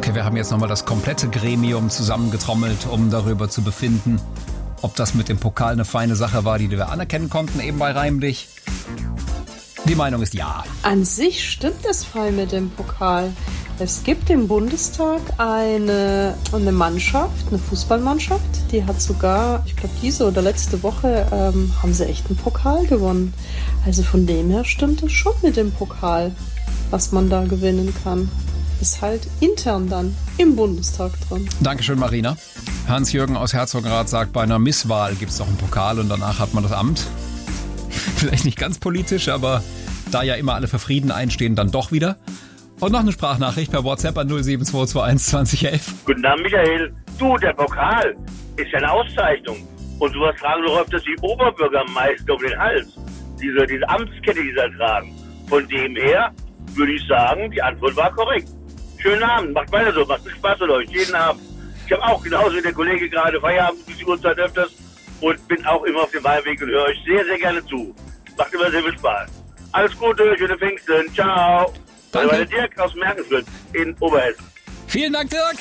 Okay, wir haben jetzt nochmal das komplette Gremium zusammengetrommelt, um darüber zu befinden, ob das mit dem Pokal eine feine Sache war, die wir anerkennen konnten, eben bei Reimlich. Die Meinung ist ja. An sich stimmt es voll mit dem Pokal. Es gibt im Bundestag eine Mannschaft, eine Fußballmannschaft, die hat sogar, ich glaube diese oder letzte Woche, haben sie echt einen Pokal gewonnen. Also von dem her stimmt es schon mit dem Pokal, was man da gewinnen kann. Ist halt intern dann im Bundestag drin. Dankeschön, Marina. Hans-Jürgen aus Herzogenrath sagt, bei einer Misswahl gibt es doch einen Pokal und danach hat man das Amt. Vielleicht nicht ganz politisch, aber da ja immer alle für Frieden einstehen, dann doch wieder. Und noch eine Sprachnachricht per WhatsApp an 07221 2011. Guten Abend, Michael. Du, der Pokal ist ja eine Auszeichnung. Und sowas tragen doch öfters die Oberbürgermeister um den Hals. Diese Amtskette, die sie da tragen. Von dem her würde ich sagen, die Antwort war korrekt. Schönen Abend, macht weiter so, macht Spaß mit euch, jeden Abend. Ich habe auch genauso wie der Kollege gerade Feierabend bis die Uhrzeit öfters und bin auch immer auf dem Wahlweg und höre euch sehr, sehr gerne zu. Macht immer sehr viel Spaß. Alles Gute, schöne Pfingsten, ciao. Das war der Dirk aus Merkensfeld in Oberhessen. Vielen Dank, Dirk.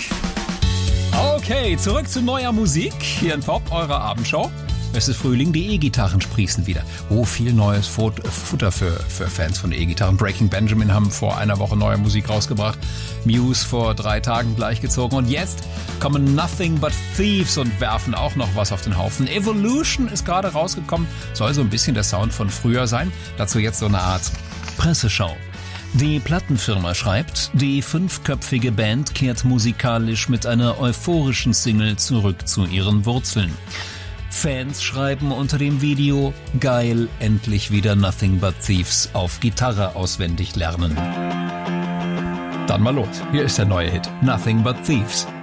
Okay, zurück zu neuer Musik. Hier in Pop, eurer Abendshow. Es ist Frühling, die E-Gitarren sprießen wieder. Oh, viel neues Futter für Fans von E-Gitarren. Breaking Benjamin haben vor einer Woche neue Musik rausgebracht. Muse vor 3 Tagen gleichgezogen. Und jetzt kommen Nothing But Thieves und werfen auch noch was auf den Haufen. Evolution ist gerade rausgekommen. Soll so ein bisschen der Sound von früher sein. Dazu jetzt so eine Art Presseschau. Die Plattenfirma schreibt, die 5-köpfige Band kehrt musikalisch mit einer euphorischen Single zurück zu ihren Wurzeln. Fans schreiben unter dem Video, geil, endlich wieder Nothing But Thieves auf Gitarre auswendig lernen. Dann mal los, hier ist der neue Hit, Nothing But Thieves.